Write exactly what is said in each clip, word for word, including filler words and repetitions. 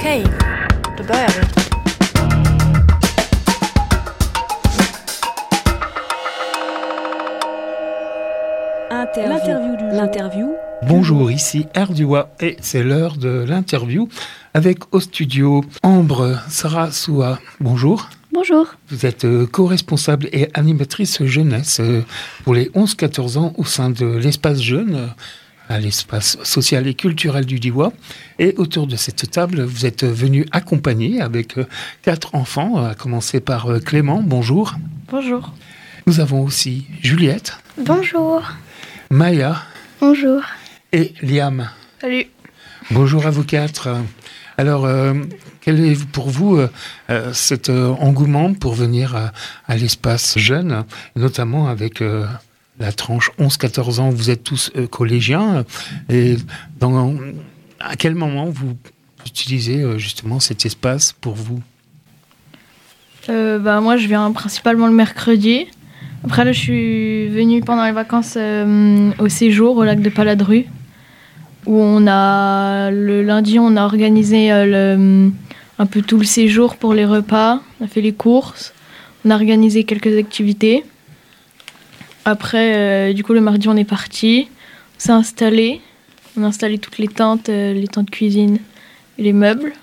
Okej, då börjar vi. L'interview du jour. L'interview. Bonjour, ici Erdua et c'est l'heure de l'interview avec au studio Ambre Sarasoua. Bonjour. Bonjour. Vous êtes co-responsable et animatrice jeunesse pour les onze quatorze ans au sein de l'espace jeune, à l'espace social et culturel du Diois. Et autour de cette table, vous êtes venu accompagner avec quatre enfants, à commencer par Clément. Bonjour. Bonjour. Nous avons aussi Juliette. Bonjour. Maya. Bonjour. Et Liam. Salut. Bonjour à vous quatre. Alors, euh, quel est pour vous euh, cet euh, engouement pour venir à, à l'espace jeune, notamment avec euh, la tranche onze quatorze ans, vous êtes tous euh, collégiens, et dans, à quel moment vous utilisez euh, justement cet espace pour vous ? euh, bah, Moi, je viens principalement le mercredi. Après, là, je suis venue pendant les vacances euh, au séjour au lac de Paladru, où on a, le lundi, on a organisé euh, le, un peu tout le séjour pour les repas. On a fait les courses, on a organisé quelques activités. Après, euh, du coup, le mardi, on est parti, on s'est installé. On a installé toutes les tentes, euh, les tentes cuisine et les meubles.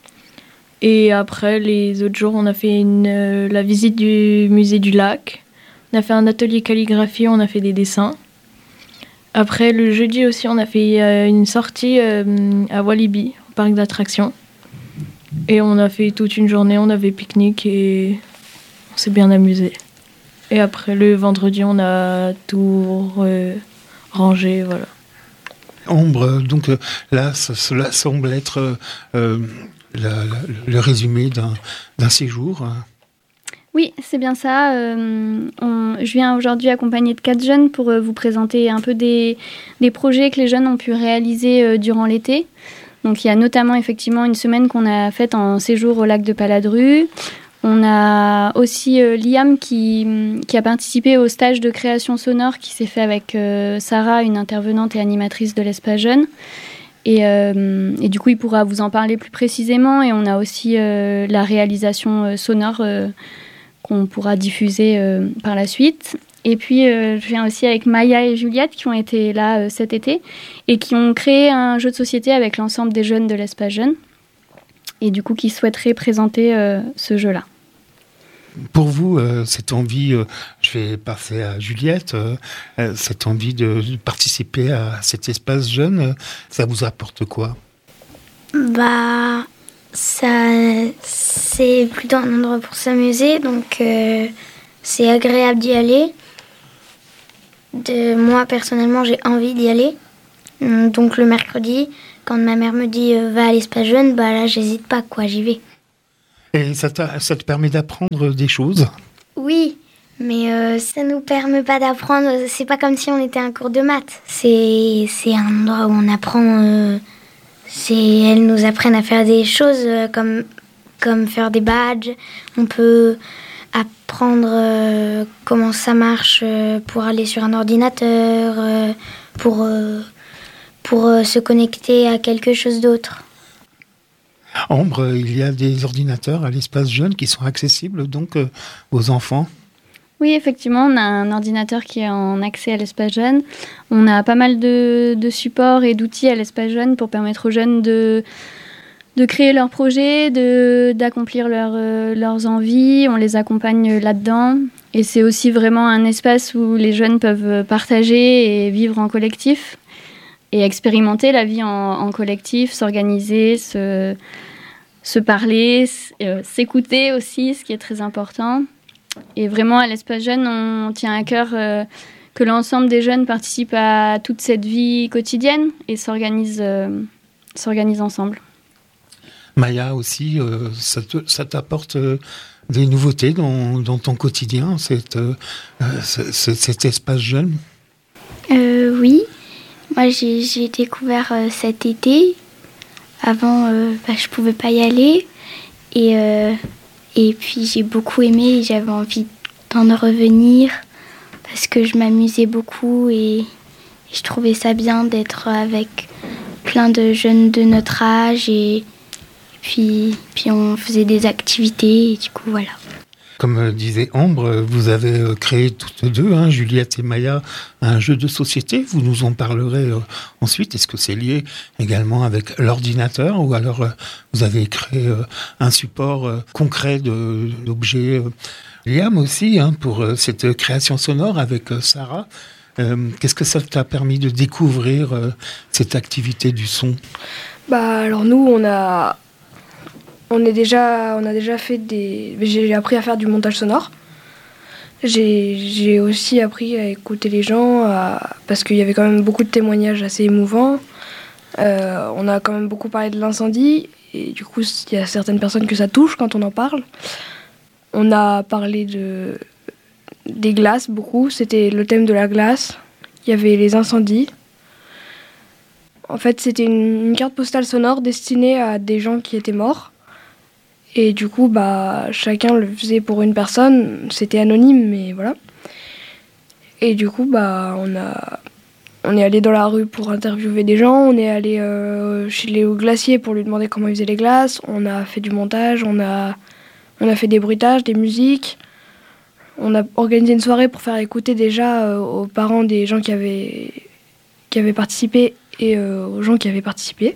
Et après, les autres jours, on a fait une, euh, la visite du musée du lac. On a fait un atelier calligraphie, on a fait des dessins. Après, le jeudi aussi, on a fait euh, une sortie euh, à Walibi, au parc d'attractions. Et on a fait toute une journée, on avait pique-nique et on s'est bien amusé. Et après, le vendredi, on a tout euh, rangé, voilà. Ambre, donc là, ça, cela semble être euh, la, la, le résumé d'un, d'un séjour. Oui, c'est bien ça. Euh, on, je viens aujourd'hui accompagnée de quatre jeunes pour euh, vous présenter un peu des, des projets que les jeunes ont pu réaliser euh, durant l'été. Donc il y a notamment effectivement une semaine qu'on a faite en séjour au lac de Paladru. On a aussi euh, Liam qui, qui a participé au stage de création sonore qui s'est fait avec euh, Sarah, une intervenante et animatrice de l'espace jeune. Et, euh, et du coup, il pourra vous en parler plus précisément. Et on a aussi euh, la réalisation euh, sonore euh, qu'on pourra diffuser euh, par la suite. Et puis, euh, je viens aussi avec Maya et Juliette qui ont été là euh, cet été et qui ont créé un jeu de société avec l'ensemble des jeunes de l'espace jeune et du coup qui souhaiteraient présenter euh, ce jeu-là. Pour vous, euh, cette envie, euh, je vais passer à Juliette, euh, euh, cette envie de participer à cet espace jeune, euh, ça vous apporte quoi ? Bah... Ça, c'est plutôt un endroit pour s'amuser, donc euh, c'est agréable d'y aller. De, moi, personnellement, j'ai envie d'y aller. Donc le mercredi, quand ma mère me dit euh, « va à l'espace jeune », bah là, j'hésite pas, quoi, j'y vais. Et ça, ça te permet d'apprendre des choses ? Oui, mais euh, ça nous permet pas d'apprendre, c'est pas comme si on était un cours de maths. C'est, c'est un endroit où on apprend... Euh, C'est, elles nous apprennent à faire des choses euh, comme, comme faire des badges. On peut apprendre euh, comment ça marche euh, pour aller sur un ordinateur, euh, pour, euh, pour euh, se connecter à quelque chose d'autre. Ambre, il y a des ordinateurs à l'espace jeune qui sont accessibles donc euh, aux enfants ? Oui, effectivement, on a un ordinateur qui est en accès à l'espace jeune. On a pas mal de, de supports et d'outils à l'espace jeune pour permettre aux jeunes de, de créer leurs projets, de, d'accomplir leur, euh, leurs envies. On les accompagne là-dedans. Et c'est aussi vraiment un espace où les jeunes peuvent partager et vivre en collectif et expérimenter la vie en, en collectif, s'organiser, se, se parler, euh, s'écouter aussi, ce qui est très important. Et vraiment, à l'espace jeune, on tient à cœur euh, que l'ensemble des jeunes participent à toute cette vie quotidienne et s'organisent, euh, s'organisent ensemble. Maya aussi, euh, ça, te, ça t'apporte euh, des nouveautés dans, dans ton quotidien, cette, euh, ce, ce, cet espace jeune ? euh, Oui, moi j'ai, j'ai découvert euh, cet été. Avant, euh, bah, je ne pouvais pas y aller. Et... Euh, Et puis j'ai beaucoup aimé et j'avais envie d'en revenir parce que je m'amusais beaucoup et, et je trouvais ça bien d'être avec plein de jeunes de notre âge et, et Puis, puis on faisait des activités et du coup voilà. Comme disait Ambre, vous avez créé toutes deux, hein, Juliette et Maya, un jeu de société. Vous nous en parlerez euh, ensuite. Est-ce que c'est lié également avec l'ordinateur ou alors euh, vous avez créé euh, un support euh, concret de, d'objets euh, Liam aussi, hein, pour euh, cette création sonore avec euh, Sarah. Euh, qu'est-ce que ça t'a permis de découvrir euh, cette activité du son ? Bah alors nous on a on est déjà on a déjà fait des j'ai appris à faire du montage sonore. J'ai j'ai aussi appris à écouter les gens à, parce qu'il y avait quand même beaucoup de témoignages assez émouvants. Euh, on a quand même beaucoup parlé de l'incendie et du coup il y a certaines personnes que ça touche quand on en parle. On a parlé de des glaces beaucoup, c'était le thème de la glace. Il y avait les incendies. En fait, c'était une, une carte postale sonore destinée à des gens qui étaient morts. Et du coup, bah, chacun le faisait pour une personne. C'était anonyme, mais voilà. Et du coup, bah, on a, on est allé dans la rue pour interviewer des gens. On est allé euh, chez Léo Glacier pour lui demander comment il faisait les glaces. On a fait du montage. On a, on a fait des bruitages, des musiques. On a organisé une soirée pour faire écouter déjà euh, aux parents des gens qui avaient, qui avaient participé et euh, aux gens qui avaient participé.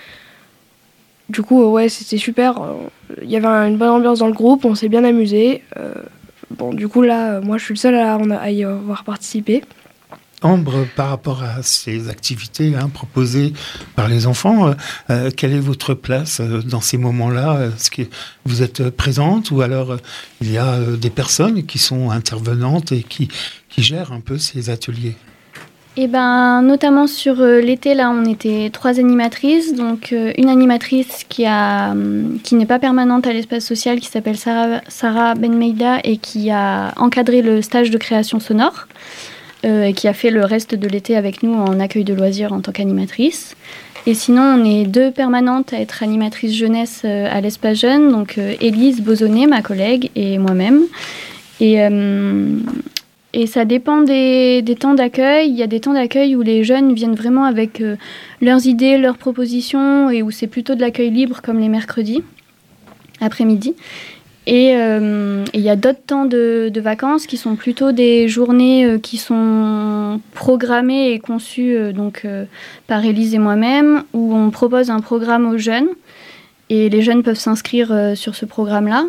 Du coup, euh, ouais, c'était super. Il y avait une bonne ambiance dans le groupe, on s'est bien amusé. Euh, bon, du coup, là, moi, je suis le seul à, à y avoir participé. Ambre, par rapport à ces activités hein, proposées par les enfants, euh, euh, quelle est votre place euh, dans ces moments-là ? Est-ce que vous êtes présente ou alors euh, il y a euh, des personnes qui sont intervenantes et qui, qui gèrent un peu ces ateliers ? Eh ben, notamment sur euh, l'été, là, on était trois animatrices. Donc, euh, une animatrice qui, a, hum, qui n'est pas permanente à l'espace social, qui s'appelle Sarah, Sarah Benmeida et qui a encadré le stage de création sonore. Euh, et qui a fait le reste de l'été avec nous en accueil de loisirs en tant qu'animatrice. Et sinon, on est deux permanentes à être animatrices jeunesse euh, à l'Espace Jeune, donc euh, Élise Bozonnet, ma collègue, et moi-même. Et, euh, et ça dépend des, des temps d'accueil. Il y a des temps d'accueil où les jeunes viennent vraiment avec euh, leurs idées, leurs propositions, et où c'est plutôt de l'accueil libre, comme les mercredis, après-midi. Et il euh, y a d'autres temps de, de vacances qui sont plutôt des journées euh, qui sont programmées et conçues euh, donc, euh, par Élise et moi-même, où on propose un programme aux jeunes et les jeunes peuvent s'inscrire euh, sur ce programme-là.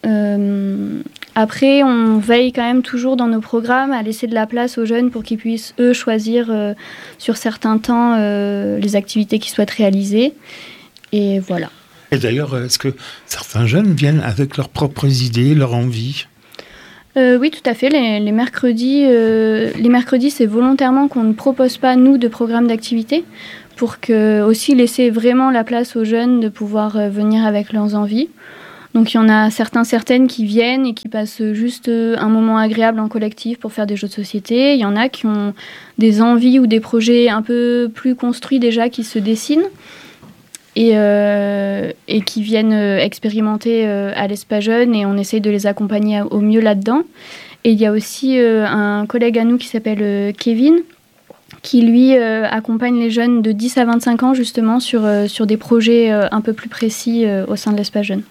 Euh, après, on veille quand même toujours dans nos programmes à laisser de la place aux jeunes pour qu'ils puissent, eux, choisir euh, sur certains temps euh, les activités qu'ils souhaitent réaliser. Et voilà. Et d'ailleurs, est-ce que certains jeunes viennent avec leurs propres idées, leurs envies ? euh, Oui, tout à fait. Les, les mercredis, euh, les mercredis, c'est volontairement qu'on ne propose pas, nous, de programme d'activité, pour que, aussi laisser vraiment la place aux jeunes de pouvoir euh, venir avec leurs envies. Donc il y en a certains, certaines qui viennent et qui passent juste un moment agréable en collectif pour faire des jeux de société. Il y en a qui ont des envies ou des projets un peu plus construits déjà qui se dessinent. Et, euh, et qui viennent expérimenter euh, à l'Espace Jeune et on essaye de les accompagner au mieux là-dedans. Et il y a aussi euh, un collègue à nous qui s'appelle euh, Kevin, qui lui euh, accompagne les jeunes de dix à vingt-cinq ans justement sur, euh, sur des projets euh, un peu plus précis euh, au sein de l'Espace Jeune.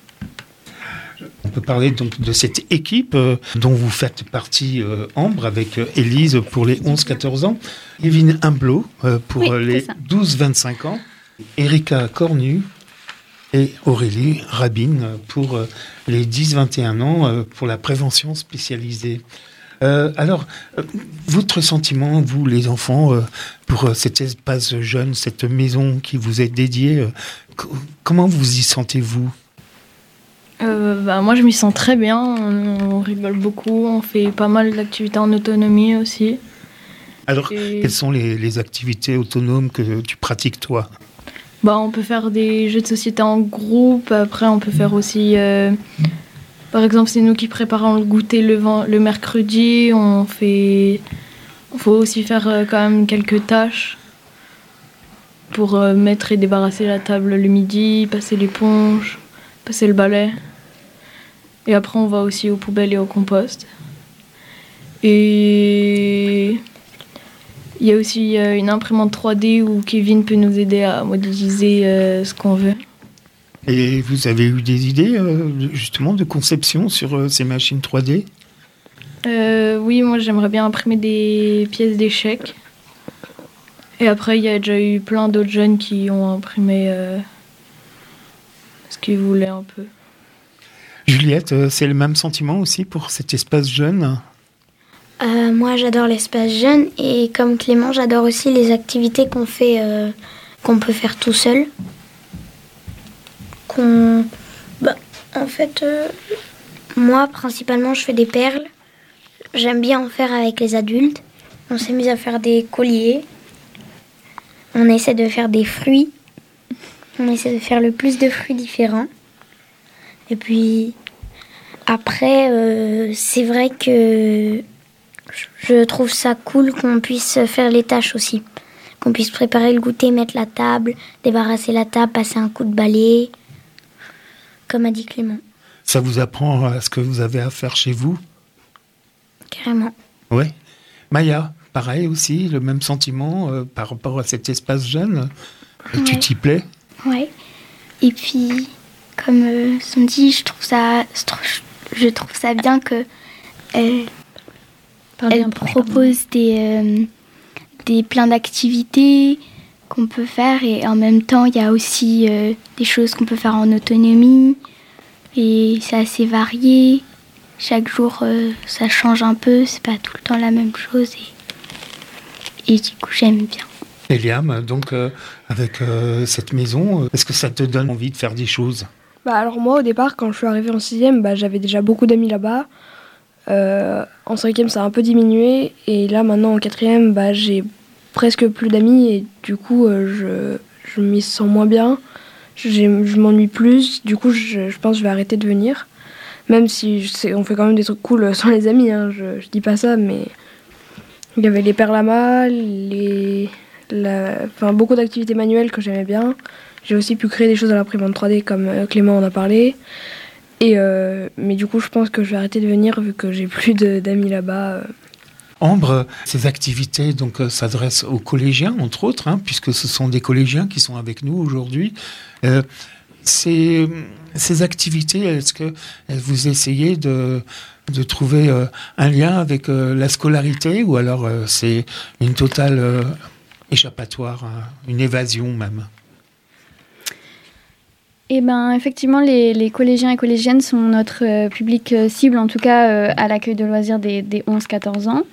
On peut parler donc de cette équipe euh, dont vous faites partie, euh, Ambre, avec euh, Élise pour les onze quatorze ans, Evelyne Humblot euh, pour oui, les douze vingt-cinq ans, Erika Cornu et Aurélie Rabine pour euh, les dix vingt et un ans euh, pour la prévention spécialisée. Euh, alors, euh, votre sentiment, vous les enfants, euh, pour euh, cet espace jeune, cette maison qui vous est dédiée, euh, c- comment vous y sentez-vous ? Euh, bah, moi, je m'y sens très bien. On, on rigole beaucoup. On fait pas mal d'activités en autonomie aussi. Alors, Et... quelles sont les, les activités autonomes que tu pratiques, toi ? Bah, on peut faire des jeux de société en groupe. Après, on peut faire aussi... Euh, par exemple, c'est nous qui préparons le goûter le, le mercredi. On fait... Il faut aussi faire euh, quand même quelques tâches pour euh, mettre et débarrasser la table le midi, passer l'éponge, passer le balai. Et après, on va aussi aux poubelles et au compost. Et... il y a aussi euh, une imprimante trois D où Kevin peut nous aider à modéliser euh, ce qu'on veut. Et vous avez eu des idées, euh, justement, de conception sur euh, ces machines trois D ? Euh, oui, moi j'aimerais bien imprimer des pièces d'échecs. Et après, il y a déjà eu plein d'autres jeunes qui ont imprimé euh, ce qu'ils voulaient un peu. Juliette, euh, c'est le même sentiment aussi pour cet espace jeune ? Euh, moi, j'adore l'espace jeune et comme Clément, j'adore aussi les activités qu'on fait, euh, qu'on peut faire tout seul. Qu'on, bah, en fait, euh, moi, principalement, je fais des perles. J'aime bien en faire avec les adultes. On s'amuse à faire des colliers. On essaie de faire des fruits. On essaie de faire le plus de fruits différents. Et puis, après, euh, c'est vrai que je trouve ça cool qu'on puisse faire les tâches aussi. Qu'on puisse préparer le goûter, mettre la table, débarrasser la table, passer un coup de balai, comme a dit Clément. Ça vous apprend à ce que vous avez à faire chez vous ? Carrément. Oui. Maya, pareil aussi, le même sentiment euh, par rapport à cet espace jeune. Et Ouais. tu t'y plais ? Ouais. Et puis, comme euh, sont dit, je trouve ça, je trouve ça bien que euh, Parlez elle un peu. propose des, euh, des plein d'activités qu'on peut faire et en même temps, il y a aussi euh, des choses qu'on peut faire en autonomie et c'est assez varié. Chaque jour, euh, ça change un peu, c'est pas tout le temps la même chose et, et du coup, j'aime bien. Eliam, donc euh, avec euh, cette maison, euh, est-ce que ça te donne envie de faire des choses ? Bah alors moi au départ quand je suis arrivée en sixième, bah, j'avais déjà beaucoup d'amis là-bas. Euh, en cinquième ça a un peu diminué et là maintenant en quatrième bah, j'ai presque plus d'amis et du coup euh, je, je m'y sens moins bien. J'ai, je m'ennuie plus, du coup je, je pense que je vais arrêter de venir. Même si c'est, on fait quand même des trucs cool sans les amis, hein, je, je dis pas ça, mais il y avait les perlamas, les, la, enfin, beaucoup d'activités manuelles que j'aimais bien. J'ai aussi pu créer des choses à l'imprimante trois D comme euh, Clément en a parlé. Et, euh, mais du coup, je pense que je vais arrêter de venir vu que j'ai plus de, d'amis là-bas. Euh. Ambre, ces activités donc, euh, s'adressent aux collégiens, entre autres, hein, puisque ce sont des collégiens qui sont avec nous aujourd'hui. Euh, ces, ces activités, est-ce que vous essayez de, de trouver euh, un lien avec euh, la scolarité ou alors euh, c'est une totale euh, échappatoire, hein, une évasion même ? Eh ben, effectivement, les, les collégiens et collégiennes sont notre euh, public euh, cible, en tout cas euh, à l'accueil de loisirs des, des onze quatorze ans.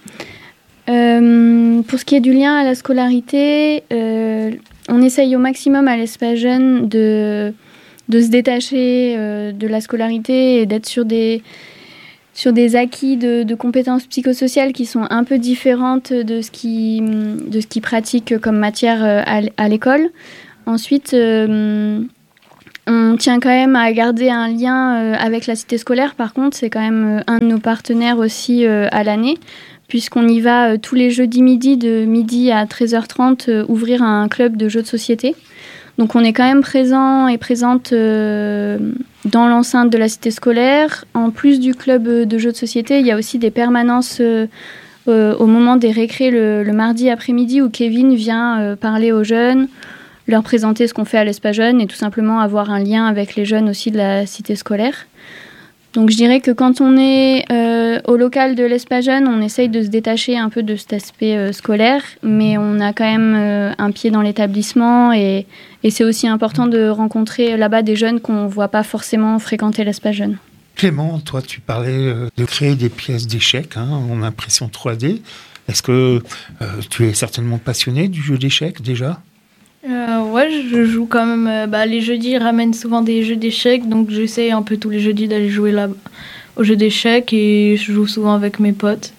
Euh, pour ce qui est du lien à la scolarité, euh, on essaye au maximum à l'espace jeune de, de se détacher euh, de la scolarité et d'être sur des, sur des acquis de, de compétences psychosociales qui sont un peu différentes de ce qu'ils de ce qu'ils pratiquent comme matière euh, à, à l'école. Ensuite, euh, on tient quand même à garder un lien euh, avec la cité scolaire. Par contre, c'est quand même euh, un de nos partenaires aussi euh, à l'année, puisqu'on y va euh, tous les jeudis midi, de midi à treize heures trente, euh, ouvrir un club de jeux de société. Donc on est quand même présent et présente euh, dans l'enceinte de la cité scolaire. En plus du club de jeux de société, il y a aussi des permanences euh, euh, au moment des récrés le, le mardi après-midi où Kevin vient euh, parler aux jeunes, leur présenter ce qu'on fait à l'espace jeune et tout simplement avoir un lien avec les jeunes aussi de la cité scolaire. Donc je dirais que quand on est euh, au local de l'espace jeune, on essaye de se détacher un peu de cet aspect euh, scolaire, mais on a quand même euh, un pied dans l'établissement et, et c'est aussi important de rencontrer là-bas des jeunes qu'on ne voit pas forcément fréquenter l'espace jeune. Clément, toi tu parlais euh, de créer des pièces d'échecs hein, en impression trois D. Est-ce que euh, tu es certainement passionné du jeu d'échecs déjà ? Euh, ouais, je joue quand même. Euh, bah, les jeudis ramènent souvent des jeux d'échecs, donc j'essaie un peu tous les jeudis d'aller jouer là au jeu d'échecs et je joue souvent avec mes potes.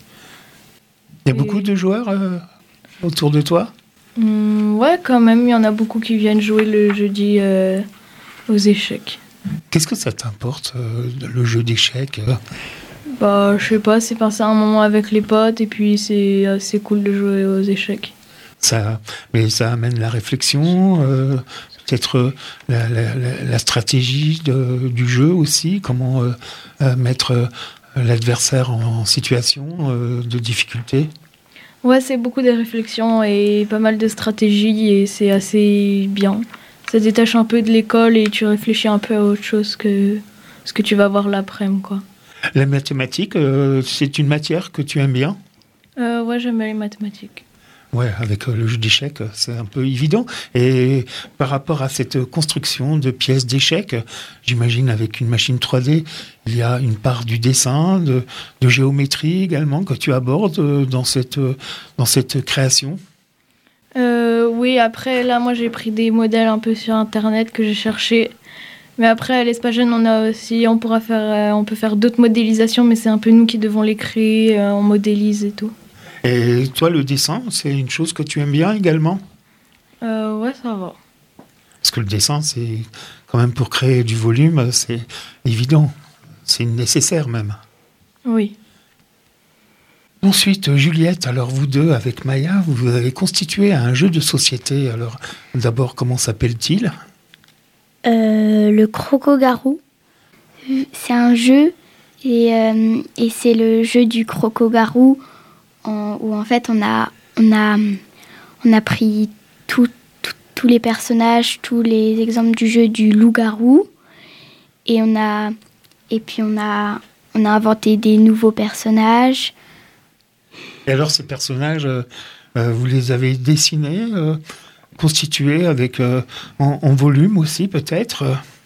Il y a et... beaucoup de joueurs euh, autour de toi ? Mmh, ouais, quand même, il y en a beaucoup qui viennent jouer le jeudi euh, aux échecs. Qu'est-ce que ça t'importe, euh, le jeu d'échecs euh Bah, je sais pas, c'est passer un moment avec les potes et puis c'est assez cool de jouer aux échecs. Ça, mais ça amène la réflexion, euh, peut-être euh, la, la, la, la stratégie de, du jeu aussi, comment euh, euh, mettre euh, l'adversaire en situation euh, de difficulté. Ouais, c'est beaucoup de réflexions et pas mal de stratégies et c'est assez bien. ça te détache un peu de l'école et tu réfléchis un peu à autre chose que ce que tu vas voir l'après-midi, quoi. La mathématique, euh, c'est une matière que tu aimes bien ? euh, Ouais, j'aime bien les mathématiques. Ouais, avec euh, le jeu d'échecs, c'est un peu évident. Et par rapport à cette construction de pièces d'échecs, j'imagine avec une machine trois D, il y a une part du dessin, de, de géométrie également que tu abordes euh, dans cette, euh, dans cette création. Euh, oui, après, là, moi, j'ai pris des modèles un peu sur Internet que j'ai cherché. Mais après, à l'Espace Jeune, on a aussi, on pourra faire, euh, on peut faire d'autres modélisations, mais c'est un peu nous qui devons les créer, euh, on modélise et tout. Et toi, le dessin, c'est une chose que tu aimes bien également ? euh, Ouais, ça va. Parce que le dessin, c'est quand même pour créer du volume, c'est évident. C'est nécessaire même. Oui. Ensuite, Juliette, alors vous deux, avec Maya, vous avez constitué un jeu de société. Alors, d'abord, comment s'appelle-t-il ? Euh, le Croco-Garou. C'est un jeu et, euh, et c'est le jeu du Croco-Garou en, où en fait on a, on a, on a pris tout, tout, tous les personnages, tous les exemples du jeu du loup-garou et, on a, et puis on a, on a inventé des nouveaux personnages. Et alors, ces personnages, euh, vous les avez dessinés, euh, constitués avec, euh, en, en volume aussi, peut-être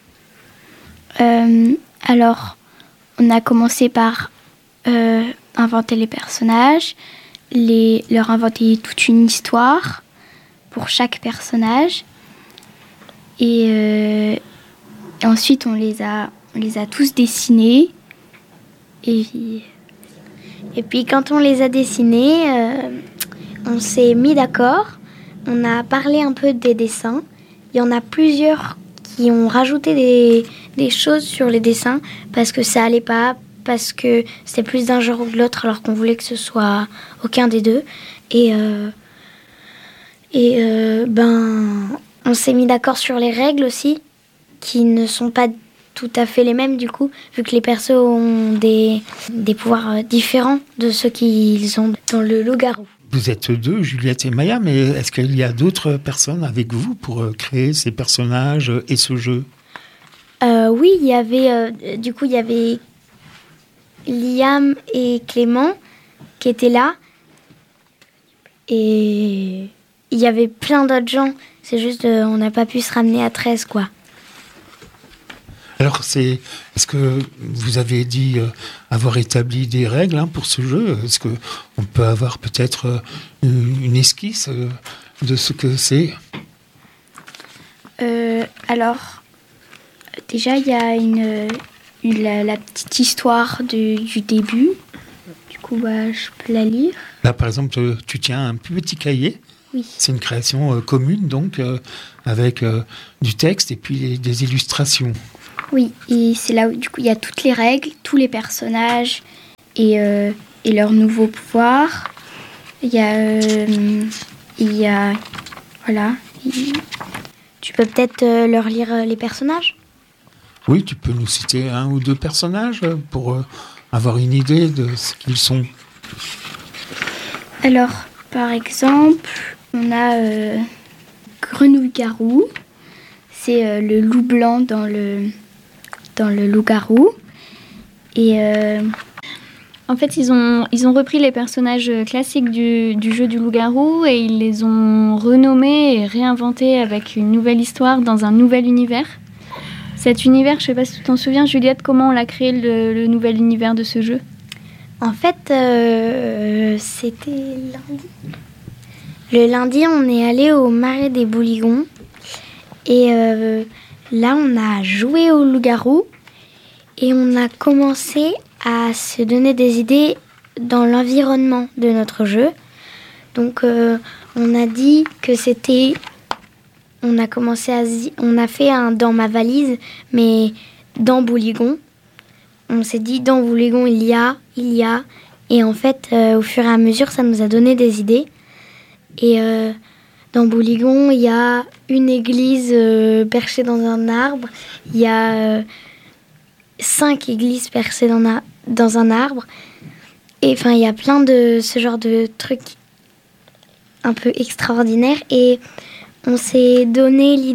euh, Alors, on a commencé par euh, inventer les personnages, les, leur inventer toute une histoire pour chaque personnage. Et, euh, et ensuite, on les a, on les a tous dessinés. Et... Et puis quand on les a dessinés, euh, on s'est mis d'accord, on a parlé un peu des dessins. Il y en a plusieurs qui ont rajouté des, des choses sur les dessins parce que ça allait pas, parce que c'était plus d'un genre ou de l'autre alors qu'on voulait que ce soit aucun des deux. Et, euh, et euh, ben, on s'est mis d'accord sur les règles aussi, qui ne sont pas tout à fait les mêmes du coup, vu que les persos ont des, des pouvoirs différents de ceux qu'ils ont dans le loup-garou. Vous êtes deux, Juliette et Maya, mais est-ce qu'il y a d'autres personnes avec vous pour créer ces personnages et ce jeu ? euh, Oui, il y avait, euh, du coup, il y avait Liam et Clément qui étaient là. Et il y avait plein d'autres gens. C'est juste, euh, on n'a pas pu se ramener à treize, quoi. Alors, c'est, est-ce que vous avez dit euh, avoir établi des règles hein, pour ce jeu ? Est-ce qu'on peut avoir peut-être euh, une, une esquisse euh, de ce que c'est ? euh, Alors, déjà, il y a une, une, la, la petite histoire de, du début. Du coup, bah, je peux la lire. Là, par exemple, tu tiens un petit cahier. Oui. C'est une création euh, commune, donc, euh, avec euh, du texte et puis des illustrations. Oui, et c'est là où du coup il y a toutes les règles, tous les personnages et, euh, et leurs nouveaux pouvoirs. Il y a, euh, il y a, voilà. Il... Tu peux peut-être euh, leur lire euh, les personnages ? Oui, tu peux nous citer un ou deux personnages pour euh, avoir une idée de ce qu'ils sont. Alors, par exemple, on a euh, Grenouille-Garou. C'est euh, le loup blanc dans le... dans le loup-garou. Et euh... en fait, ils ont, ils ont repris les personnages classiques du, du jeu du loup-garou et ils les ont renommés et réinventés avec une nouvelle histoire dans un nouvel univers. Cet univers, je ne sais pas si tu t'en souviens, Juliette, comment on a créé le, le nouvel univers de ce jeu ? En fait, euh, c'était lundi. Le lundi, on est allé au Marais des Bouligons. Et euh, là, on a joué au loup-garou. Et on a commencé à se donner des idées dans l'environnement de notre jeu. Donc, euh, on a dit que c'était... On a commencé à... On a fait un dans ma valise, mais dans Bouligon. On s'est dit, dans Bouligon, il y a, il y a. Et en fait, euh, au fur et à mesure, ça nous a donné des idées. Et euh, dans Bouligon, il y a une église euh, perchée dans un arbre. Il y a euh, cinq églises perchées dans, a, dans un arbre. Et enfin, il y a plein de ce genre de trucs un peu extraordinaires. Et on s'est donné l'idée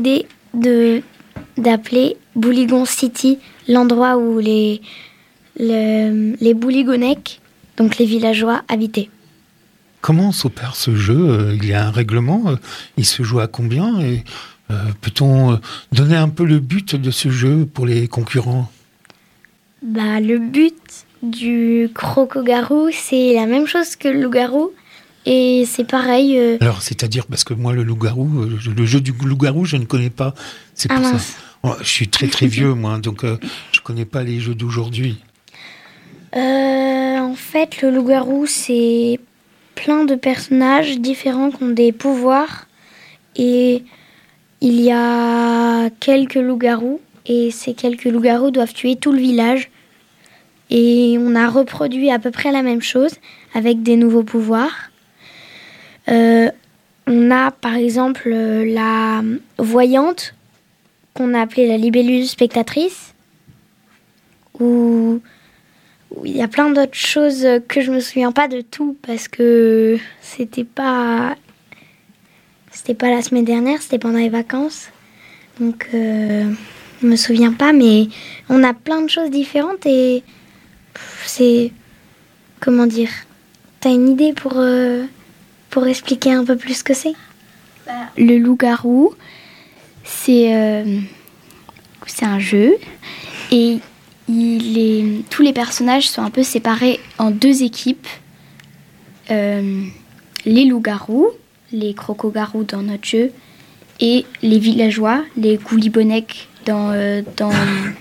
de, d'appeler Bouligon City, l'endroit où les, le, les Bouligonèques, donc les villageois, habitaient. Comment s'opère ce jeu? Il y a un règlement, il se joue à combien? Et euh, peut-on donner un peu le but de ce jeu pour les concurrents? Bah, le but du croco-garou, c'est la même chose que le loup-garou. Et c'est pareil. Euh... Alors, c'est-à-dire, parce que moi, le loup-garou, le jeu du loup-garou, je ne connais pas. C'est pour ah, ça. Oh, je suis très très vieux, moi, donc euh, je ne connais pas les jeux d'aujourd'hui. Euh, en fait, le loup-garou, c'est plein de personnages différents qui ont des pouvoirs. Et il y a quelques loups-garous. Et ces quelques loups-garous doivent tuer tout le village. Et on a reproduit à peu près la même chose avec des nouveaux pouvoirs. Euh, on a par exemple la voyante qu'on a appelée la libellule spectatrice, où il y a plein d'autres choses que je me souviens pas de tout parce que c'était pas c'était pas la semaine dernière, c'était pendant les vacances, donc euh, je me souviens pas, mais on a plein de choses différentes et pff, c'est comment dire, t'as une idée pour euh, pour expliquer un peu plus ce que c'est? Bah, le loup-garou, c'est, euh, c'est un jeu et il est, tous les personnages sont un peu séparés en deux équipes. Euh, les loups-garous, les croco-garous dans notre jeu, et les villageois, les goulibonèques dans, euh, dans,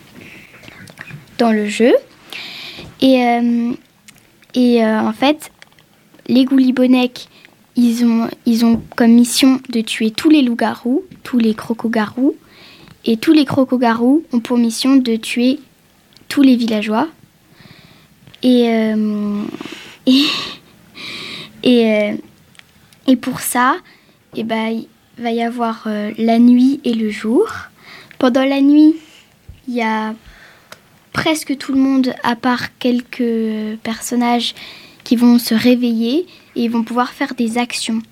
dans le jeu. Et, euh, et euh, en fait, les goulibonèques, Ils ont, ils ont comme mission de tuer tous les loups-garous, tous les croco-garous. Et tous les croco-garous ont pour mission de tuer tous les villageois. Et, euh, et, et, euh, et pour ça, eh ben, il va y avoir euh, la nuit et le jour. Pendant la nuit, il y a presque tout le monde, à part quelques personnages qui vont se réveiller et ils vont pouvoir faire des actions.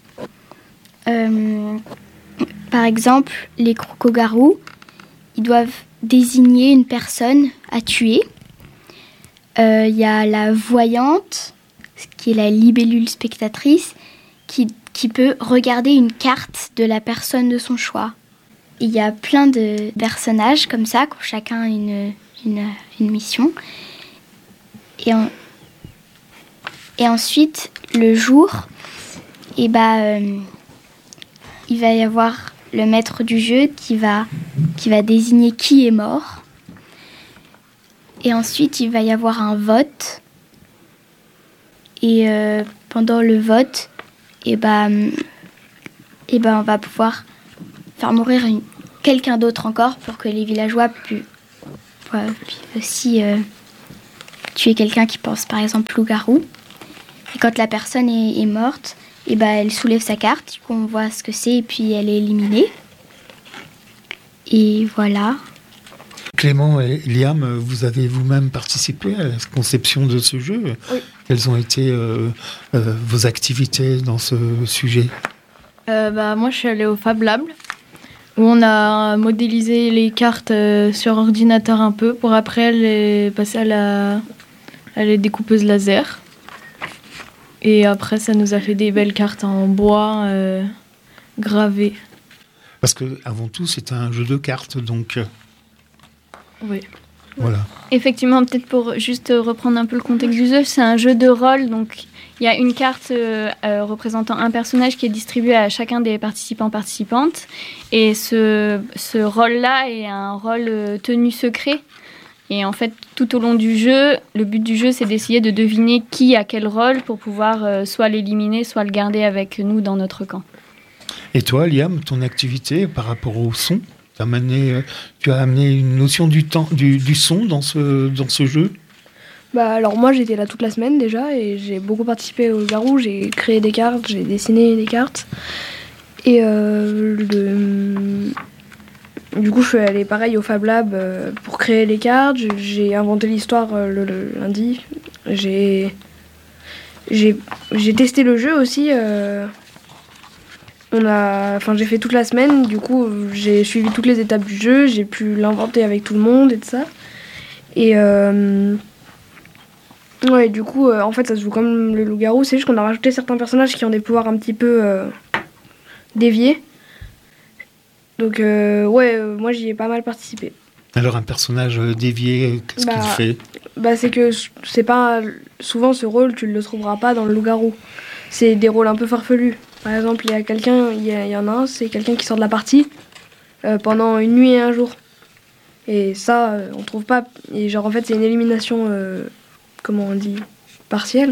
Euh, par exemple, les croco-garous, ils doivent désigner une personne à tuer. Il euh, y a la voyante, qui est la libellule spectatrice, qui, qui peut regarder une carte de la personne de son choix. Il y a plein de personnages comme ça, qui ont chacun une, une, une mission. Et on, Et ensuite, le jour, eh ben, euh, il va y avoir le maître du jeu qui va, qui va désigner qui est mort. Et ensuite, il va y avoir un vote. Et euh, pendant le vote, eh ben, eh ben, on va pouvoir faire mourir une, quelqu'un d'autre encore pour que les villageois puissent aussi euh, tuer quelqu'un qui pense par exemple loup-garou. Et quand la personne est, est morte, et ben elle soulève sa carte, du coup on voit ce que c'est et puis elle est éliminée. Et voilà. Clément et Liam, vous avez vous-même participé à la conception de ce jeu. Oui. Quelles ont été euh, euh, vos activités dans ce sujet? euh, bah, Moi, je suis allée au Fab Lab, où on a modélisé les cartes euh, sur ordinateur un peu, pour après les passer à la, à la découpeuse laser. Et après, ça nous a fait des belles cartes en bois euh, gravées. Parce que avant tout, c'est un jeu de cartes, donc... Oui. Voilà. Effectivement, peut-être pour juste reprendre un peu le contexte du jeu, c'est un jeu de rôle, donc il y a une carte euh, euh, représentant un personnage qui est distribuée à chacun des participants-participantes, et ce, ce rôle-là est un rôle euh, tenu secret. Et en fait, tout au long du jeu, le but du jeu, c'est d'essayer de deviner qui a quel rôle pour pouvoir euh, soit l'éliminer, soit le garder avec nous dans notre camp. Et toi, Liam, ton activité par rapport au son, t'as amené, euh, tu as amené une notion du, temps, du, du son dans ce, dans ce jeu? Bah alors moi j'étais là toute la semaine déjà et j'ai beaucoup participé au Garou, j'ai créé des cartes, j'ai dessiné des cartes. Et euh, le... du coup je suis allée pareil au Fab Lab euh, pour créer les cartes, j'ai inventé l'histoire euh, le, le lundi, j'ai... J'ai, j'ai testé le jeu aussi, euh, on a, enfin, j'ai fait toute la semaine, du coup, j'ai suivi toutes les étapes du jeu, j'ai pu l'inventer avec tout le monde et tout ça. Et euh, ouais, du coup, euh, en fait, ça se joue comme le loup-garou, c'est juste qu'on a rajouté certains personnages qui ont des pouvoirs un petit peu euh, déviés. Donc, euh, ouais, euh, moi, j'y ai pas mal participé. Alors, un personnage dévié, qu'est-ce Bah, qu'il fait ? Bah, c'est que c'est pas souvent ce rôle, tu ne le trouveras pas dans le loup-garou. C'est des rôles un peu farfelus. Par exemple, il y a quelqu'un, il y, a- il y en a un, c'est quelqu'un qui sort de la partie euh, pendant une nuit et un jour. Et ça, euh, on trouve pas. Et genre, en fait, c'est une élimination, euh, comment on dit, partielle.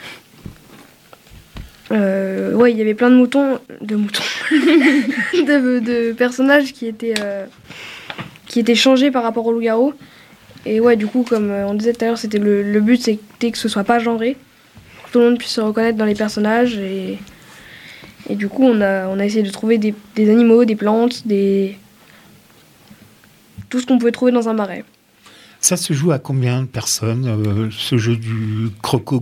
Euh, ouais, il y avait plein de moutons, de moutons, de, de personnages qui étaient, euh, qui étaient changés par rapport au loup-garou. Et ouais, du coup, comme on disait tout à l'heure, c'était le, le but, c'était que ce soit pas genré, que tout le monde puisse se reconnaître dans les personnages. Et, et du coup, on a, on a essayé de trouver des, des animaux, des plantes, des tout ce qu'on pouvait trouver dans un marais. Ça se joue à combien de personnes, euh, ce jeu du croco-garou ?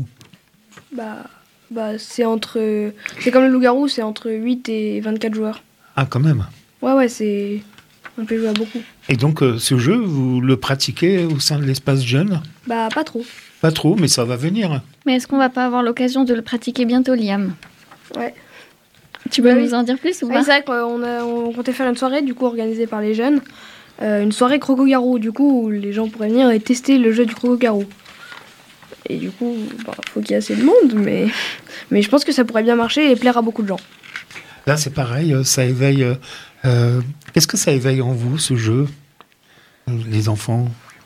Bah, bah c'est entre, c'est comme le loup-garou, c'est entre huit et vingt-quatre joueurs. Ah, quand même. Ouais, ouais, c'est, on peut jouer à beaucoup. Et donc, euh, ce jeu, vous le pratiquez au sein de l'espace jeune ? Bah, pas trop. Pas trop, mais ça va venir. Mais est-ce qu'on va pas avoir l'occasion de le pratiquer bientôt, Liam ? Ouais. Tu peux Bah nous oui. en dire plus ou Oui, pas ? c'est vrai qu'on a, on comptait faire une soirée, du coup, organisée par les jeunes. Euh, une soirée croco-garou, du coup, où les gens pourraient venir et tester le jeu du croco-garou. Et du coup, bah, faut qu'il y ait assez de monde, mais, mais je pense que ça pourrait bien marcher et plaire à beaucoup de gens. Là, c'est pareil, euh, ça éveille... euh, euh, qu'est-ce que ça éveille en vous, ce jeu, euh, les enfants ?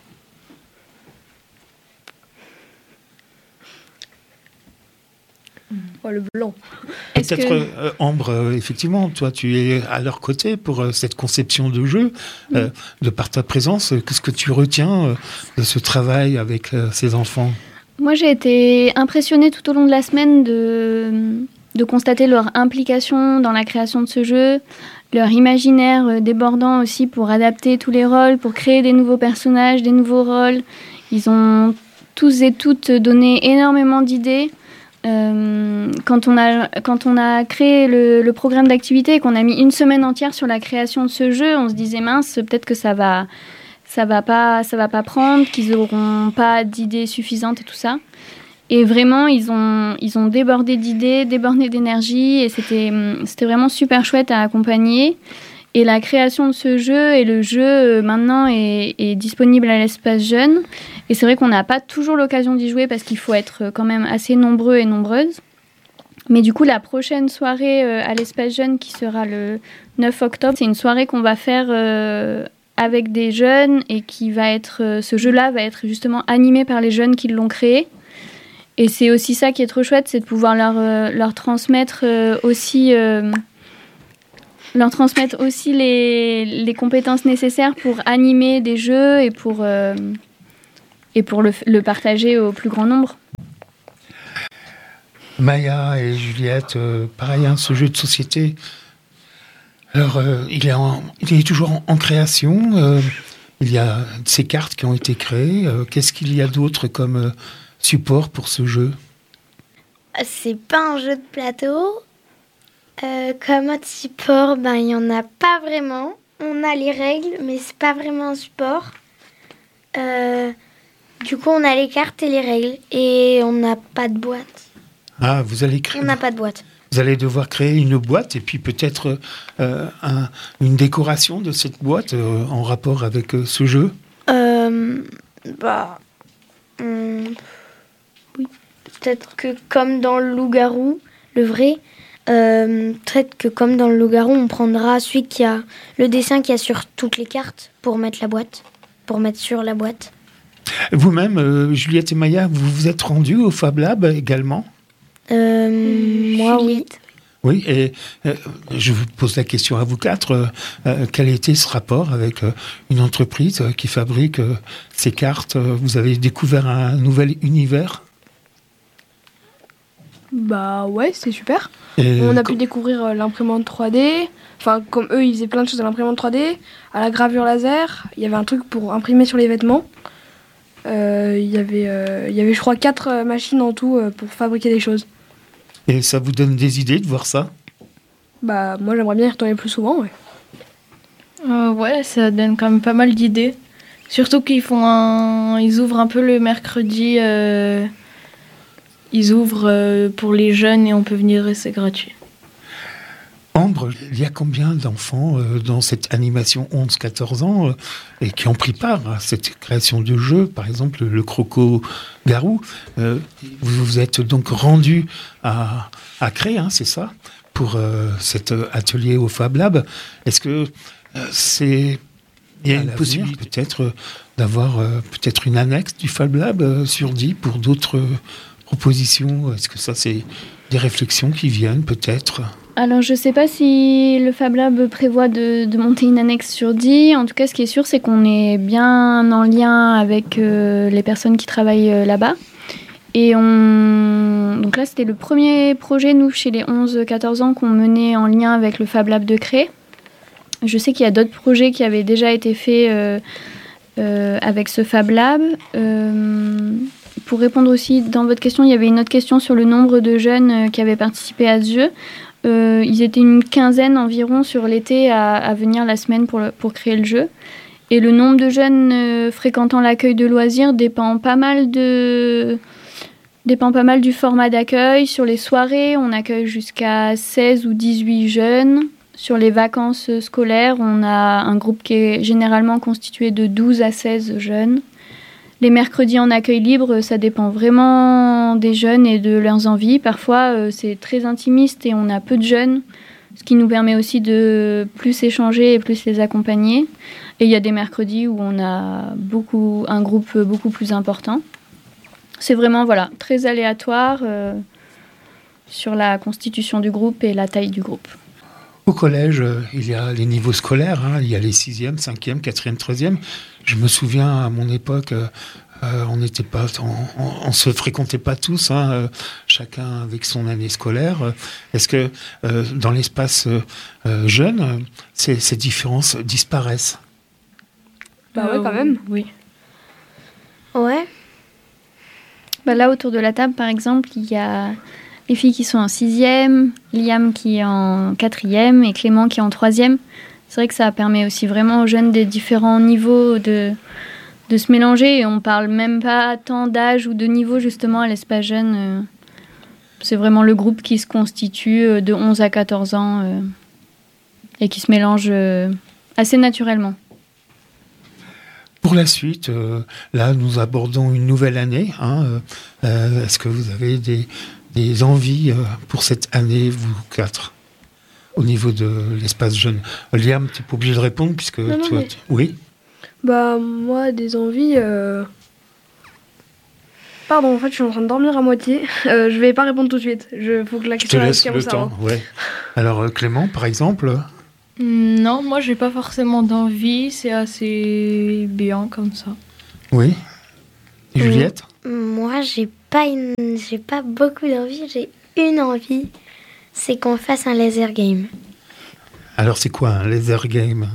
Oh, le blanc. Est-ce Peut-être, que- euh, Ambre, euh, effectivement, toi, tu es à leur côté pour euh, cette conception de jeu. Euh, de par ta présence, euh, qu'est-ce que tu retiens euh, de ce travail avec euh, ces enfants ? Moi, j'ai été impressionnée tout au long de la semaine de, de constater leur implication dans la création de ce jeu, leur imaginaire euh, débordant aussi pour adapter tous les rôles, pour créer des nouveaux personnages, des nouveaux rôles. Ils ont tous et toutes donné énormément d'idées. Euh, quand, on a, quand on a créé le, le programme d'activité et qu'on a mis une semaine entière sur la création de ce jeu, on se disait mince, peut-être que ça va, ça va pas, ça va pas prendre, qu'ils n'auront pas d'idées suffisantes et tout ça. Et vraiment, ils ont, ils ont débordé d'idées, débordé d'énergie et c'était, c'était vraiment super chouette à accompagner. Et la création de ce jeu et le jeu euh, maintenant est, est disponible à l'espace jeune. Et c'est vrai qu'on n'a pas toujours l'occasion d'y jouer parce qu'il faut être quand même assez nombreux et nombreuses. Mais du coup, la prochaine soirée euh, à l'espace jeune qui sera le neuf octobre, c'est une soirée qu'on va faire euh, avec des jeunes et qui va être, euh, ce jeu-là va être justement animé par les jeunes qui l'ont créé. Et c'est aussi ça qui est trop chouette, c'est de pouvoir leur, euh, leur transmettre euh, aussi... Euh, leur transmettre aussi les, les compétences nécessaires pour animer des jeux et pour, euh, et pour le, le partager au plus grand nombre. Maya et Juliette, euh, pareil, hein, ce jeu de société, alors euh, il, est en- il est toujours en, en création, euh, il y a ces cartes qui ont été créées, euh, qu'est-ce qu'il y a d'autre comme euh, support pour ce jeu ? C'est pas un jeu de plateau. Euh, comme autre support, ben il y en a pas vraiment. On a les règles, mais c'est pas vraiment un support. Euh, du coup, on a les cartes et les règles, et on n'a pas de boîte. Ah, vous allez créer, On n'a pas de boîte. vous allez devoir créer une boîte et puis peut-être euh, un- une décoration de cette boîte euh, en rapport avec euh, ce jeu. Euh, bah, hum, oui, peut-être que comme dans le loup-garou, le vrai, euh, peut-être que comme dans le loup-garou, on prendra celui qui a le dessin qu'il y a sur toutes les cartes pour mettre la boîte, pour mettre sur la boîte. Vous-même, euh, Juliette et Maya, vous vous êtes rendus au Fab Lab également ? Euh, moi, oui. Oui, et euh, je vous pose la question à vous quatre. euh, euh, quel a été ce rapport avec euh, une entreprise euh, qui fabrique euh, ces cartes euh, Vous avez découvert un nouvel univers Bah ouais, c'est super. et, On a co- pu découvrir euh, l'imprimante trois D. Enfin, comme eux, ils faisaient plein de choses à l'imprimante trois D, à la gravure laser. Il y avait un truc pour imprimer sur les vêtements. Euh, Il y avait, euh, il y avait, je crois, quatre euh, machines en tout euh, pour fabriquer des choses. et ça vous donne des idées de voir ça ? Bah, moi, j'aimerais bien y retourner plus souvent, ouais. Euh, ouais, ça donne quand même pas mal d'idées. Surtout qu'ils font un... Ils ouvrent un peu le mercredi. Euh... Ils ouvrent euh, pour les jeunes et on peut venir et c'est gratuit. Ambre, il y a combien d'enfants euh, dans cette animation onze quatorze ans euh, et qui ont pris part à cette création de jeu, par exemple le, le Croco-Garou euh, vous vous êtes donc rendu à, à créer, hein, c'est ça, pour euh, cet atelier au Fab Lab. Est-ce que euh, c'est... Il y a une possibilité peut-être euh, d'avoir euh, peut-être une annexe du Fab Lab euh, sur dix pour d'autres euh, propositions? Est-ce que ça, c'est des réflexions qui viennent peut-être? Alors, je ne sais pas si le Fab Lab prévoit de, de monter une annexe sur dix. En tout cas, ce qui est sûr, c'est qu'on est bien en lien avec euh, les personnes qui travaillent euh, là-bas. Et on... Donc là, c'était le premier projet, nous, chez les onze quatorze ans, qu'on menait en lien avec le Fab Lab de Cré. Je sais qu'il y a d'autres projets qui avaient déjà été faits euh, euh, avec ce Fab Lab. Euh, pour répondre aussi, dans votre question, il y avait une autre question sur le nombre de jeunes euh, qui avaient participé à ce jeu. Euh, ils étaient une quinzaine environ sur l'été à, à venir la semaine pour, le, pour créer le jeu. Et le nombre de jeunes euh, fréquentant l'accueil de loisirs dépend pas mal, de, dépend pas mal du format d'accueil. Sur les soirées, on accueille jusqu'à seize ou dix-huit jeunes. Sur les vacances scolaires, on a un groupe qui est généralement constitué de douze à seize jeunes. Les mercredis en accueil libre, ça dépend vraiment des jeunes et de leurs envies. Parfois, euh, c'est très intimiste et on a peu de jeunes, ce qui nous permet aussi de plus échanger et plus les accompagner. Et il y a des mercredis où on a beaucoup, un groupe beaucoup plus important. C'est vraiment voilà, très aléatoire euh, sur la constitution du groupe et la taille du groupe. Au collège, euh, il y a les niveaux scolaires, hein, il y a les sixième, cinquième, quatrième, treizième. Je me souviens, à mon époque, euh, euh, on n'était pas, on, on, on se fréquentait pas tous, hein, euh, chacun avec son année scolaire. Est-ce que euh, dans l'espace euh, jeune, ces, ces différences disparaissent? Bah ouais, quand même. Euh, oui. Ouais. Bah là, autour de la table, par exemple, il y a les filles qui sont en sixième, Liam qui est en quatrième et Clément qui est en troisième. C'est vrai que ça permet aussi vraiment aux jeunes des différents niveaux de, de se mélanger. Et on ne parle même pas tant d'âge ou de niveau justement à l'espace jeune. C'est vraiment le groupe qui se constitue de onze à quatorze ans et qui se mélange assez naturellement. Pour la suite, euh, là, nous abordons une nouvelle année. Hein, euh, est-ce que vous avez des, des envies euh, pour cette année, vous quatre, au niveau de l'espace jeune? Liam, tu n'es pas obligé de répondre puisque non, non, toi... mais... Tu... Oui. Bah, moi, des envies... Euh... Pardon, en fait, je suis en train de dormir à moitié. Euh, je vais pas répondre tout de suite. Il faut que la question Je te laisse le reste temps. Ouais. Alors, euh, Clément, par exemple? Non, moi, j'ai pas forcément d'envie. C'est assez bien comme ça. Oui. Et Juliette? Moi, j'ai pas, une... j'ai pas beaucoup d'envie. J'ai une envie, c'est qu'on fasse un laser game. Alors, c'est quoi un laser game?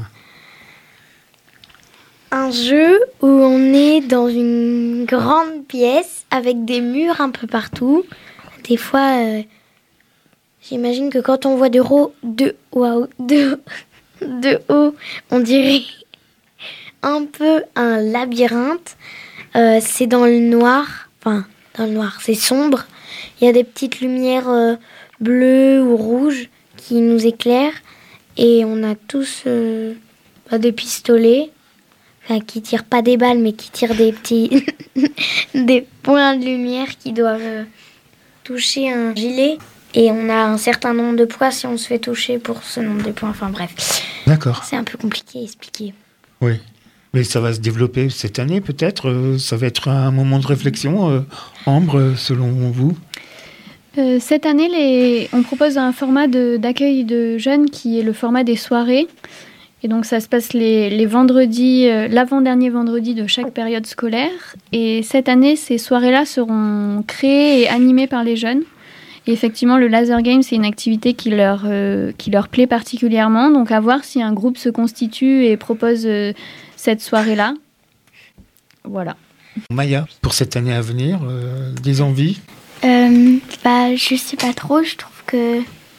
Un jeu où on est dans une grande pièce avec des murs un peu partout. Des fois, euh, j'imagine que quand on voit de haut, de, wow, de, de haut, on dirait un peu un labyrinthe. Euh, c'est dans le noir, enfin, dans le noir, c'est sombre. Il y a des petites lumières euh, bleues ou rouges qui nous éclairent. Et on a tous euh, bah, des pistolets. Enfin, qui tirent pas des balles, mais qui tirent des petits... des points de lumière qui doivent euh, toucher un gilet. Et on a un certain nombre de points si on se fait toucher pour ce nombre de points. Enfin bref. D'accord. C'est un peu compliqué à expliquer. Oui. Mais ça va se développer cette année, peut-être. euh, Ça va être un moment de réflexion. euh, Ambre, selon vous? Euh, cette année, les... on propose un format de... d'accueil de jeunes qui est le format des soirées. Et donc ça se passe les, les vendredis, euh, l'avant-dernier vendredi de chaque période scolaire. Et cette année, ces soirées-là seront créées et animées par les jeunes. Et effectivement, le laser game, c'est une activité qui leur, euh, qui leur plaît particulièrement. Donc à voir si un groupe se constitue et propose euh, cette soirée-là. Voilà. Maya, pour cette année à venir, euh, des envies? Euh, bah, je sais pas trop. Je trouve que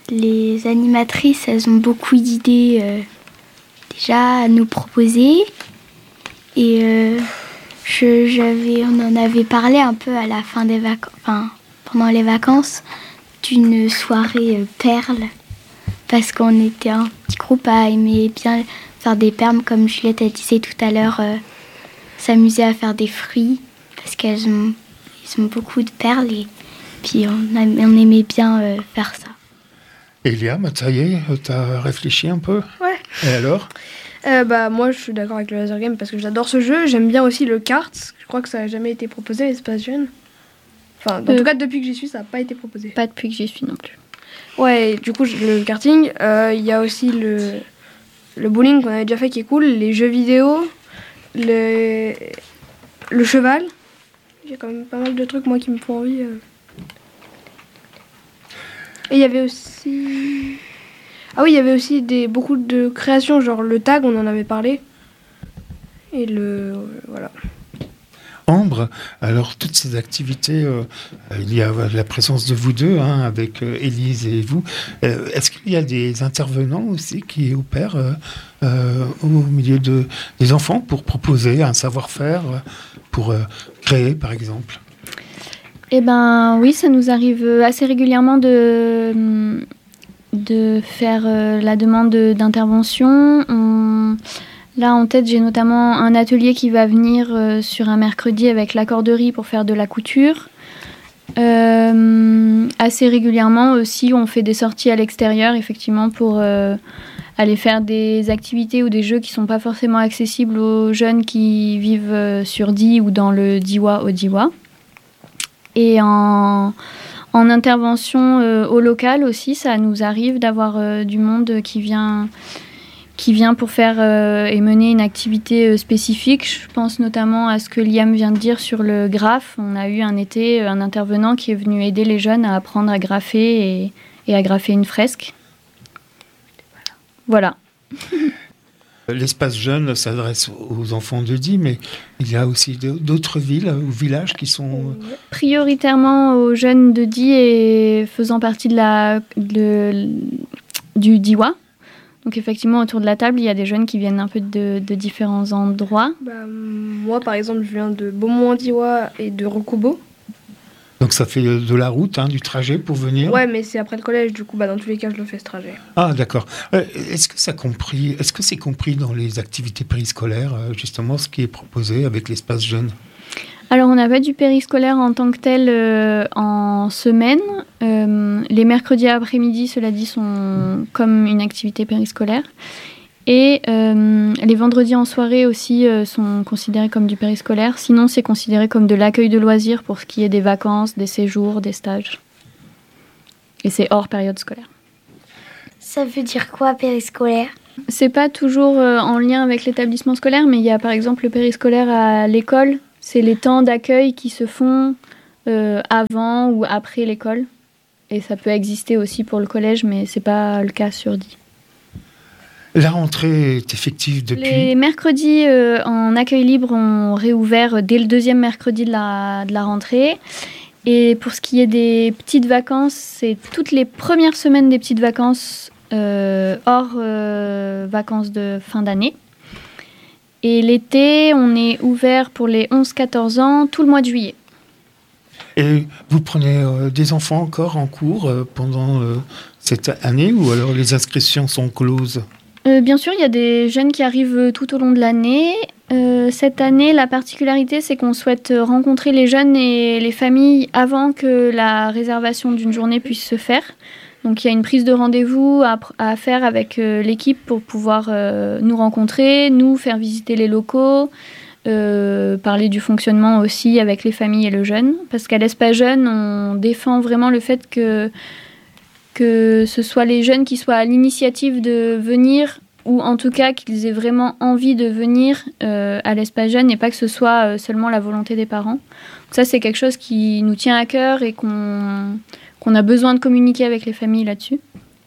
les animatrices, elles ont beaucoup d'idées euh, déjà à nous proposer. Et euh, je, j'avais, on en avait parlé un peu à la fin des vacances, enfin, pendant les vacances, d'une soirée euh, perles. Parce qu'on était un petit groupe à aimer bien faire des perles, comme Juliette elle disait tout à l'heure, euh, s'amuser à faire des fruits, parce qu'elles ont, ils ont beaucoup de perles, et puis on, a, on aimait bien euh, faire ça. Elia, ça y est, t'as réfléchi un peu? Ouais. Et alors? Euh, bah, moi, je suis d'accord avec le laser game parce que j'adore ce jeu. J'aime bien aussi le kart. Je crois que ça n'a jamais été proposé à l'Espace Jeune. Enfin, en Euh, tout cas, depuis que j'y suis, ça n'a pas été proposé. Pas depuis que j'y suis non plus. Ouais, et du coup, je- le karting, euh, il y a aussi le, le bowling qu'on avait déjà fait qui est cool, les jeux vidéo, le, le cheval. Il y a quand même pas mal de trucs, moi, qui me font envie. euh. Et il y avait aussi... Ah oui, il y avait aussi des, beaucoup de créations, genre le tag, on en avait parlé. Et le... Voilà. Ambre, alors toutes ces activités, euh, il y a la présence de vous deux, hein, avec euh, Élise et vous. Euh, est-ce qu'il y a des intervenants aussi qui opèrent euh, euh, au milieu de, des enfants pour proposer un savoir-faire, euh, pour euh, créer par exemple? Eh ben oui, ça nous arrive assez régulièrement de, de faire euh, la demande de- d'intervention. On- Là, en tête, j'ai notamment un atelier qui va venir euh, sur un mercredi avec la corderie pour faire de la couture. Euh, assez régulièrement aussi, on fait des sorties à l'extérieur, effectivement, pour euh, aller faire des activités ou des jeux qui ne sont pas forcément accessibles aux jeunes qui vivent euh, sur Die ou dans le Diois au Diois. Et en, en intervention euh, au local aussi, ça nous arrive d'avoir euh, du monde qui vient... qui vient pour faire euh, et mener une activité euh, spécifique. Je pense notamment à ce que Liam vient de dire sur le graphe. On a eu un été euh, un intervenant qui est venu aider les jeunes à apprendre à graffer et, et à graffer une fresque. Voilà. L'espace jeune s'adresse aux enfants de Die, mais il y a aussi d'autres villes ou villages qui sont... Prioritairement aux jeunes de Die et faisant partie de la, de, du Diois. Donc effectivement, autour de la table, il y a des jeunes qui viennent un peu de, de différents endroits. Bah, moi, par exemple, je viens de Beaumont-en-Diois et de Rokubo. Donc ça fait de la route, hein, du trajet pour venir. Ouais, mais c'est après le collège, du coup, bah, dans tous les cas, je le fais ce trajet. Ah d'accord. Euh, Est-ce que ça compris, est-ce que c'est compris dans les activités périscolaires, euh, justement, ce qui est proposé avec l'espace jeune? Alors, on n'a pas du périscolaire en tant que tel euh, en semaine. Euh, les mercredis après-midi, cela dit, sont comme une activité périscolaire. Et euh, les vendredis en soirée aussi euh, sont considérés comme du périscolaire. Sinon, c'est considéré comme de l'accueil de loisirs pour ce qui est des vacances, des séjours, des stages. Et c'est hors période scolaire. Ça veut dire quoi, périscolaire? C'est pas toujours euh, en lien avec l'établissement scolaire, mais il y a par exemple le périscolaire à l'école. C'est les temps d'accueil qui se font euh, avant ou après l'école. Et ça peut exister aussi pour le collège, mais c'est pas le cas sur Die. La rentrée est effective depuis... Les mercredis euh, en accueil libre ont réouvert dès le deuxième mercredi de la, de la rentrée. Et pour ce qui est des petites vacances, c'est toutes les premières semaines des petites vacances euh, hors euh, vacances de fin d'année. Et l'été, on est ouvert pour les onze quatorze ans tout le mois de juillet. Et vous prenez euh, des enfants encore en cours euh, pendant euh, cette année, ou alors les inscriptions sont closes? Euh, bien sûr, il y a des jeunes qui arrivent tout au long de l'année. Euh, cette année, la particularité, c'est qu'on souhaite rencontrer les jeunes et les familles avant que la réservation d'une journée puisse se faire. Donc, il y a une prise de rendez-vous à, à faire avec euh, l'équipe pour pouvoir euh, nous rencontrer, nous faire visiter les locaux, euh, parler du fonctionnement aussi avec les familles et le jeune. Parce qu'à l'Espace Jeune, on défend vraiment le fait que que ce soit les jeunes qui soient à l'initiative de venir, ou en tout cas qu'ils aient vraiment envie de venir euh, à l'Espace Jeune, et pas que ce soit euh, seulement la volonté des parents. Donc ça, c'est quelque chose qui nous tient à cœur et qu'on, qu'on a besoin de communiquer avec les familles là-dessus.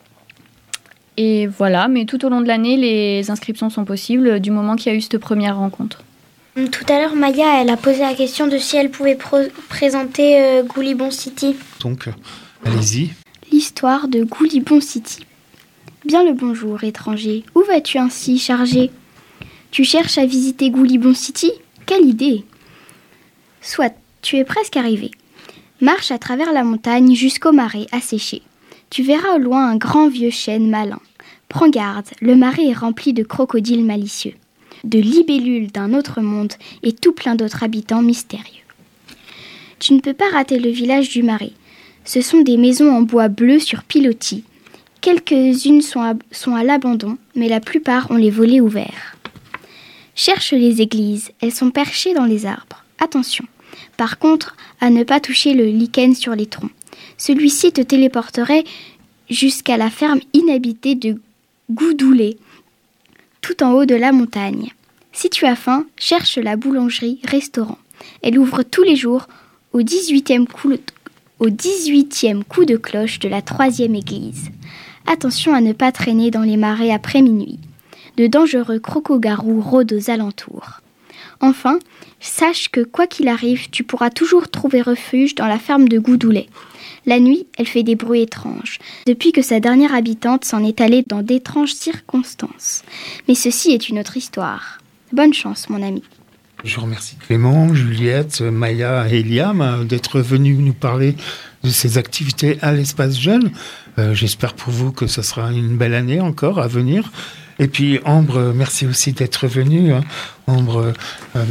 Et voilà, mais tout au long de l'année, les inscriptions sont possibles du moment qu'il y a eu cette première rencontre. Tout à l'heure, Maya, elle a posé la question de si elle pouvait pro- présenter euh, Goulibon City. Donc, euh, allez-y. l'histoire de Goulibon City. Bien le bonjour, étranger. Où vas-tu ainsi chargé ? Tu cherches à visiter Goulibon City ? Quelle idée ! Soit, tu es presque arrivé. Marche à travers la montagne jusqu'au marais asséché. Tu verras au loin un grand vieux chêne malin. Prends garde, le marais est rempli de crocodiles malicieux, de libellules d'un autre monde et tout plein d'autres habitants mystérieux. Tu ne peux pas rater le village du marais. Ce sont des maisons en bois bleu sur pilotis. Quelques-unes sont à, sont à l'abandon, mais la plupart ont les volets ouverts. Cherche les églises, elles sont perchées dans les arbres. Attention, par contre, à ne pas toucher le lichen sur les troncs. Celui-ci te téléporterait jusqu'à la ferme inhabitée de Goudoulet, tout en haut de la montagne. Si tu as faim, cherche la boulangerie-restaurant. Elle ouvre tous les jours au dix-huitième coup, au dix-huitième coup de cloche de la troisième église. Attention à ne pas traîner dans les marais après minuit. De dangereux crocogarous rôdent aux alentours. Enfin, sache que quoi qu'il arrive, tu pourras toujours trouver refuge dans la ferme de Goudoulet. La nuit, elle fait des bruits étranges, depuis que sa dernière habitante s'en est allée dans d'étranges circonstances. Mais ceci est une autre histoire. Bonne chance, mon ami. Je remercie Clément, Juliette, Maya et Eliam d'être venus nous parler de ces activités à l'espace jeune. Euh, j'espère pour vous que ce sera une belle année encore à venir. Et puis Ambre, merci aussi d'être venue. Hein. Ambre euh,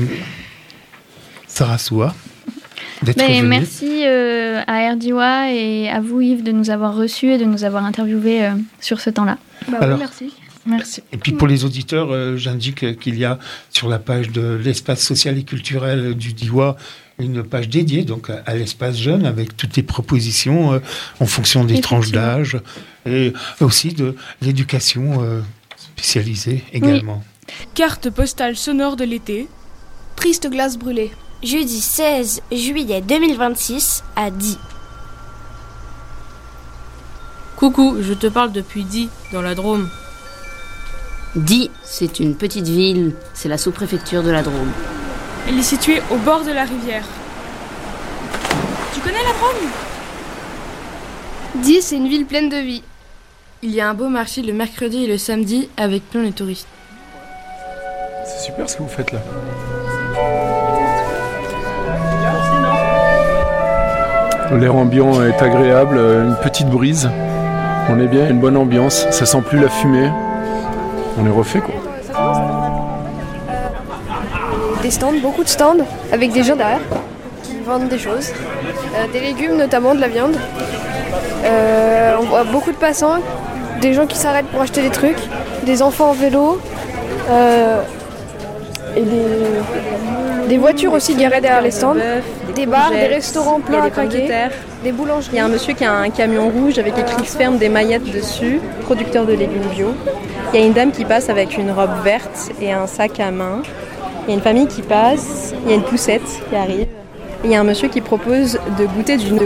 Sarasoua, d'être ben, venue. Merci euh, à Erdiwa et à vous Yves de nous avoir reçus et de nous avoir interviewés euh, sur ce temps-là. Bah Alors, oui, merci. Merci. Et puis pour les auditeurs, euh, j'indique qu'il y a sur la page de l'espace social et culturel du D I W A une page dédiée donc à, à l'espace jeune avec toutes les propositions euh, en fonction des tranches d'âge et aussi de l'éducation euh, spécialisée également. Oui. Carte postale sonore de l'été. Triste glace brûlée. Jeudi seize juillet deux mille vingt-six à Die. Coucou, je te parle depuis Die, dans la Drôme. Die, c'est une petite ville, c'est la sous-préfecture de la Drôme. Elle est située au bord de la rivière. Tu connais la Drôme ? Die, c'est une ville pleine de vie. Il y a un beau marché le mercredi et le samedi avec plein de touristes. C'est super ce que vous faites là. L'air ambiant est agréable, une petite brise. On est bien, une bonne ambiance, ça sent plus la fumée. On est refait quoi. Des stands, beaucoup de stands, avec des gens derrière qui vendent des choses. Euh, des légumes notamment, de la viande. Euh, on voit beaucoup de passants, des gens qui s'arrêtent pour acheter des trucs, des enfants en vélo, euh, et des, des voitures aussi garées derrière les stands, des bars, des restaurants pleins à craquer, des boulangeries. Il y a un monsieur qui a un camion rouge avec écrit ferme des Maillettes dessus, producteur de légumes bio. Il y a une dame qui passe avec une robe verte et un sac à main. Il y a une famille qui passe, il y a une poussette qui arrive. Et il y a un monsieur qui propose de goûter du, de